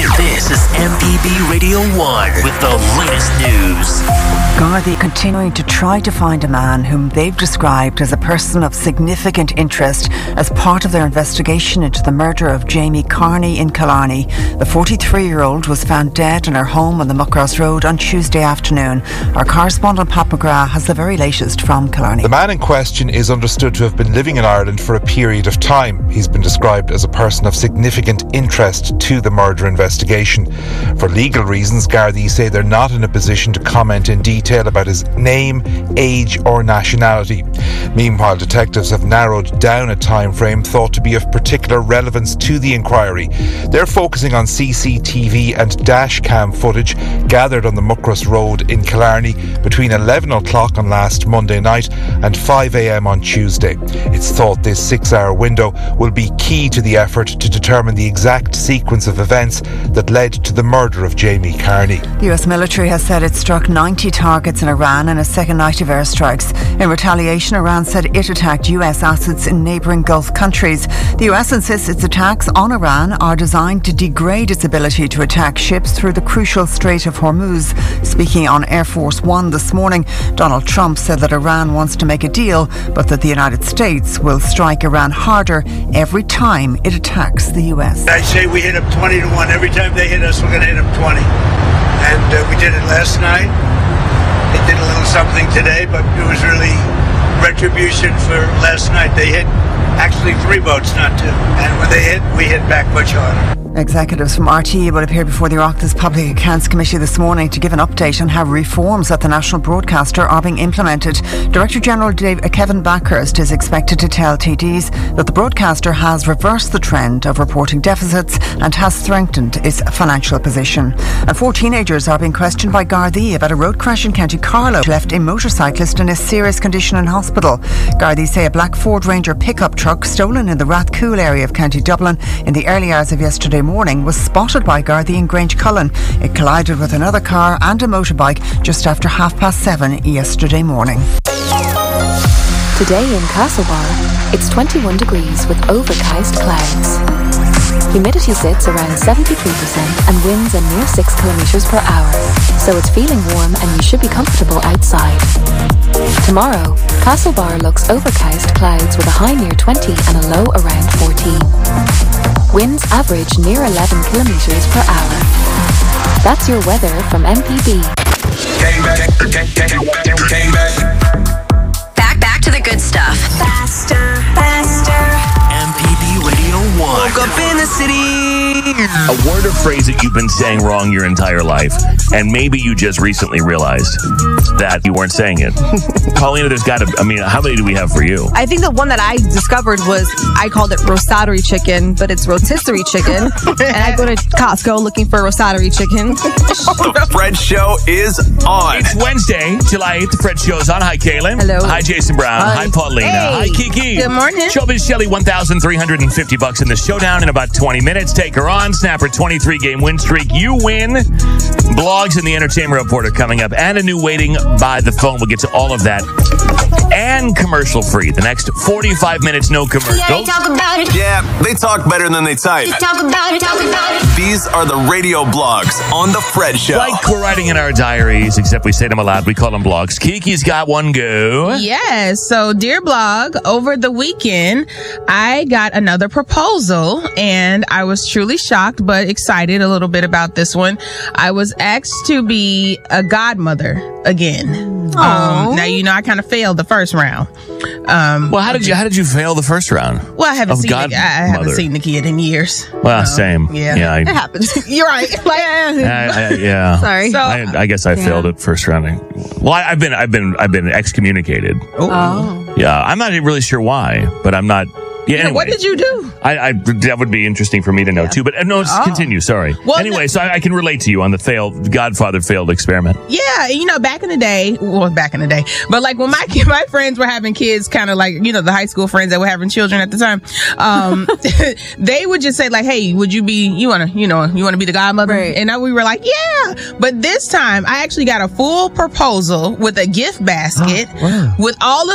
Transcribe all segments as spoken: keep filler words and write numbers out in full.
This is M P B Radio one with the latest news. Gardaí continuing to try to find a man whom they've described as a person of significant interest as part of their investigation into the murder of Jamie Carney in Killarney. The forty-three-year-old was found dead in her home on the Muckross Road on Tuesday afternoon. Our correspondent Pat McGrath has the very latest from Killarney. The man in question is understood to have been living in Ireland for a period of time. He's been described as a person of significant interest to the murder investigation. For legal reasons, Gardaí say they're not in a position to comment in detail about his name, age or nationality. Meanwhile, detectives have narrowed down a time frame thought to be of particular relevance to the inquiry. They're focusing on C C T V and dash cam footage gathered on the Muckross Road in Killarney between eleven o'clock on last Monday night and five a.m. on Tuesday. It's thought this six-hour window will be key to the effort to determine the exact sequence of events that led to the murder of Jamie Carney. The U S military has said it struck ninety targets in Iran in a second night of airstrikes. In retaliation, Iran said it attacked U S assets in neighbouring Gulf countries. The U S insists its attacks on Iran are designed to degrade its ability to attack ships through the crucial Strait of Hormuz. Speaking on Air Force One this morning, Donald Trump said that Iran wants to make a deal, but that the United States will strike Iran harder every time it attacks the U S. I say we hit them twenty to one. Every time they hit us, we're going to hit them twenty. And uh, we did it last night. They did a little something today, but it was really retribution for last night. They hit actually three boats, not two. And when they hit, we hit back much harder. Executives from R T E will appear before the Oireachtas Public Accounts Committee this morning to give an update on how reforms at the national broadcaster are being implemented. Director General Dave, uh, Kevin Backhurst is expected to tell T Ds that the broadcaster has reversed the trend of reporting deficits and has strengthened its financial position. And four teenagers are being questioned by Gardaí about a road crash in County Carlow which left a motorcyclist in a serious condition in hospital. Gardaí say a black Ford Ranger pickup truck stolen in the Rathcoole area of County Dublin in the early hours of yesterday morning was spotted by Gardaí in Grangecullen. It collided with another car and a motorbike just after half past seven yesterday morning. Today in Castlebar, it's twenty-one degrees with overcast clouds. Humidity sits around seventy-three percent and winds are near six kilometres per hour, so it's feeling warm and you should be comfortable outside. Tomorrow, Castlebar looks overcast clouds with a high near twenty and a low around fourteen. Winds average near eleven kilometres per hour. That's your weather from M P B. Back, back to the good stuff. Faster, faster. M P B Radio one. Woke up in the city. A word or phrase that you've been saying wrong your entire life, and maybe you just recently realized that you weren't saying it. Paulina, there's got to, I mean, how many do we have for you? I think the one that I discovered was, I called it rotisserie chicken, but it's rotisserie chicken. And I go to Costco looking for rotisserie chicken. The Fred Show is on. It's Wednesday, July eighth. The Fred Show is on. Hi, Kaylin. Hello. Hi, Jason Brown. Hi, Hi Paulina. Hey. Hi, Kiki. Good morning. Showbiz Shelly, one thousand three hundred fifty bucks in the showdown in about twenty minutes. Take her on. Snap her twenty-three game win streak. You win. Blogs and the Entertainment Report are coming up, and a new waiting by the phone. We'll get to all of that. And commercial free. The next forty-five minutes, no commercials. Yeah, they talk about it. Yeah, they talk better than they type. Talk about it, talk about it. These are the radio blogs on The Fred Show. Like we're writing in our diaries, except we say them aloud. We call them blogs. Kiki's got one go. Yes. So, dear blog, over the weekend, I got another proposal, and I was truly shocked, but excited a little bit about this one. I was asked to be a godmother again. Um, now, you know, I kind of failed the first round. Um, well, how did you how did you fail the first round? Well, I haven't Of seen the, I haven't godmother. seen the kid in years. Well, Um, same. Yeah, Yeah, I- it happens. You're right. Like, I, I, yeah. Sorry. So, I, I guess I Yeah. failed at first round. Well, I, I've been I've been I've been excommunicated. Oh. Yeah, I'm not really sure why, but I'm not. Yeah. yeah, Anyway, what did you do? I, I that would be interesting for me to know too. But uh, no, just Oh. continue. Sorry. Well, anyway, no- so I, I can relate to you on the failed Godfather failed experiment. Yeah, you know, back in the day, well, back in the day, but like when my my friends were having kids, kind of like, you know, the high school friends that were having children at the time, um, they would just say like, "Hey, would you be, you want to, you know, you want to be the godmother?" Right. And then we were like, "Yeah." But this time, I actually got a full proposal with a gift basket wow. with all of this like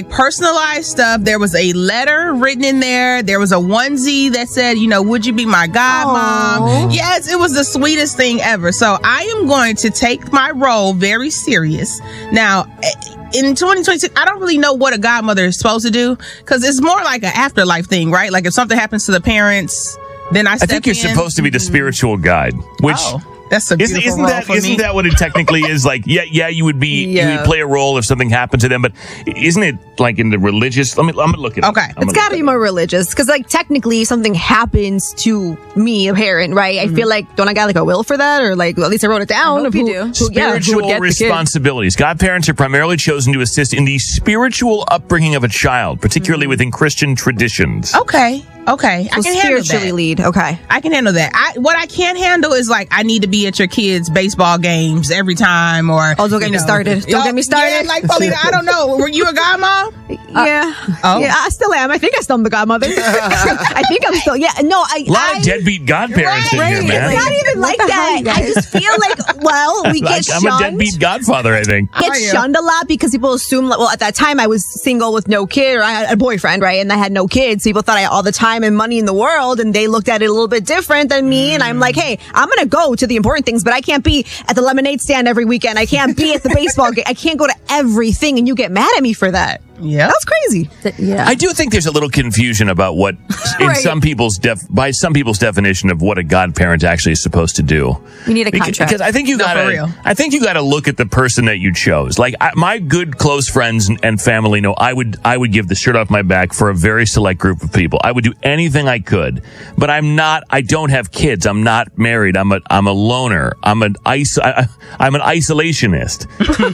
like personalized stuff. There was a letter written in there. There was a onesie that said, you know, would you be my godmom? Yes, it was the sweetest thing ever. So I am going to take my role very serious. Now, in twenty twenty-six, I don't really know what a godmother is supposed to do because it's more like an afterlife thing, right? Like if something happens to the parents, then I step I think you're in. supposed to be the spiritual guide, which Oh. That's a beautiful isn't, isn't role that for isn't me. that what it technically is? Like, yeah, yeah, you would be Yeah. you would play a role if something happened to them, but isn't it like in the religious? Let me I'm gonna look at it. Okay. I'm It's gonna got to look be it more religious because, like, technically, if something happens to me, a parent, right? I feel like, don't I got like a will for that, or like at least I wrote it down? hope of you who, do. who- yeah, who Spiritual would get the kid. responsibilities. Godparents are primarily chosen to assist in the spiritual upbringing of a child, particularly within Christian traditions. Okay. Okay. I So can handle spiritually that. lead. Okay. I can handle that. I what I can't handle is like I need to be at your kids' baseball games every time, or Oh, don't get you me know. started. Don't get me started. Yeah, like Paulina, I don't know. Were you a godmom? Yeah. Oh. Yeah, I still am. I think I still am the godmother. I think I'm still. Yeah. No, I. A lot I, of deadbeat godparents in Right, here, man. It's not even like the hell, that. you I guys? just feel like, well, we Like, get I'm a shunned. deadbeat godfather, I think. Get Are you? shunned a lot because people assume, like, well, at that time I was single with no kid, or I had a boyfriend, right? And I had no kids. So people thought I had all the time and money in the world, and they looked at it a little bit different than me. And I'm like, hey, I'm going to go to the important things, but I can't be at the lemonade stand every weekend. I can't be at the baseball game. I can't go to everything. And you get mad at me for that. Yeah. That's crazy. Yeah. I do think there's a little confusion about what, in Right. some people's def, by some people's definition of what a godparent actually is supposed to do. You need a Because, contract. because I think you No, for gotta, real. I think you gotta look at the person that you chose. Like I, my good close friends and, and family know I would, I would give the shirt off my back for a very select group of people. I would do anything I could, but I'm not. I don't have kids. I'm not married. I'm a, I'm a loner. I'm an ice. I, I'm an isolationist.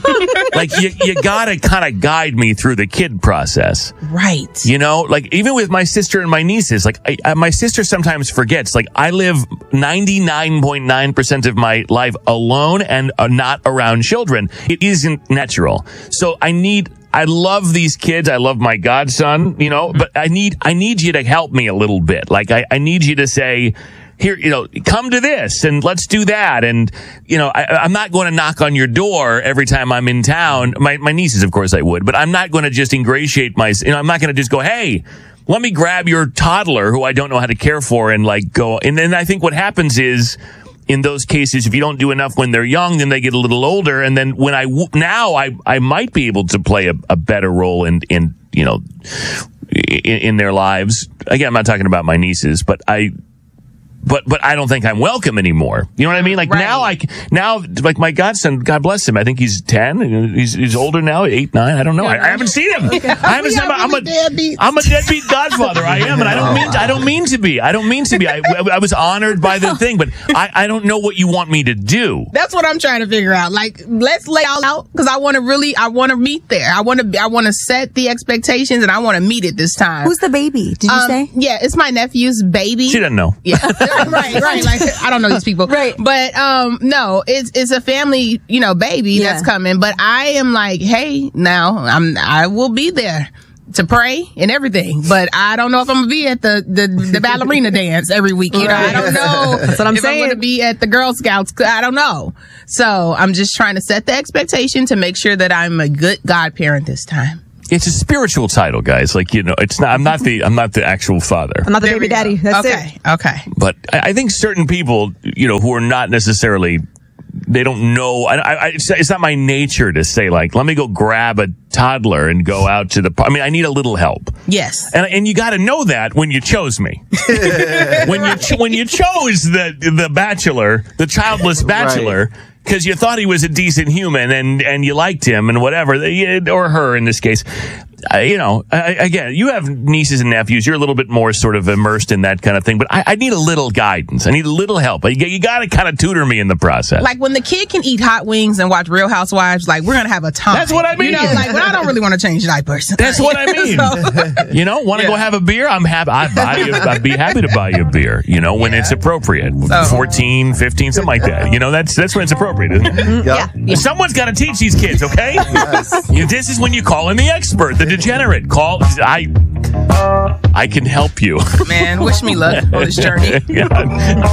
Like you, you gotta kind of guide me through the kid process. Right. You know, like even with my sister and my nieces, like I, I, my sister sometimes forgets, like I live ninety-nine point nine percent of my life alone and uh, not around children. It isn't natural. So I need, I love these kids. I love my godson, you know, but I need, I need you to help me a little bit. Like I, I need you to say, here, you know, come to this and let's do that. And, you know, I, I'm not going to knock on your door every time I'm in town. My, my nieces, of course I would, but I'm not going to just ingratiate my, you know, I'm not going to just go, hey, let me grab your toddler who I don't know how to care for and like go. And then I think what happens is in those cases, if you don't do enough when they're young, then they get a little older. And then when I, now I, I might be able to play a, a better role in, in, you know, in, in their lives. Again, I'm not talking about my nieces, but I, But but I don't think I'm welcome anymore. You know what I mean? Like Right. now, I now like my godson, God bless him. I think he's ten. He's he's older now, eight, nine. I don't know. I, I haven't seen him. I haven't seen him. I'm a deadbeat. I'm a deadbeat godfather. I am, and I don't mean I don't mean to be. I don't mean to be. I, I was honored by the thing, but I, I don't know what you want me to do. That's what I'm trying to figure out. Like, let's lay all out because I want to really, I want to meet there. I want to, I want to set the expectations and I want to meet it this time. Who's the baby? Did you Um, say? Yeah, it's my nephew's baby. She doesn't know. Yeah, right, right. Like I don't know these people, Right. But um, no, it's it's a family, you know, baby Yeah. that's coming. But I am like, hey, now I'm I will be there to pray and everything, but I don't know if I'm gonna be at the the, the ballerina dance every week. You know, I don't know. That's what I'm if saying. I'm gonna be at the Girl Scouts. I don't know. So I'm just trying to set the expectation to make sure that I'm a good godparent this time. It's a spiritual title, guys. Like you know, it's not. I'm not the. I'm not the actual father. I'm not the There baby we go. daddy. That's okay, it. Okay. But I, I think certain people, you know, who are not necessarily, they don't know. I, I, it's, it's not my nature to say like, let me go grab a toddler and go out to the. I mean, I need a little help, Yes. and and you got to know that when you chose me. when you ch- when you chose the the bachelor, the childless bachelor. Because you thought he was a decent human and, and you liked him and whatever, or her in this case. Uh, you know, I, again, you have nieces and nephews. You're a little bit more sort of immersed in that kind of thing. But I, I need a little guidance. I need a little help. You, you got to kind of tutor me in the process. Like when the kid can eat hot wings and watch Real Housewives, like we're gonna have a time. That's what I mean. You know, like but I don't really want to change diapers. That's what I mean. You know, want to Yeah. go have a beer? I'm happy. I'd, buy you, I'd be happy to buy you a beer, you know, when Yeah. it's appropriate. So- fourteen, fifteen, something like that. You know, that's that's when it's appropriate, isn't it? Yeah. Someone's got to teach these kids, okay? You- this is when you call in the expert, the degenerate. Call. I. I can help you. Man, wish me luck on this journey. Yeah.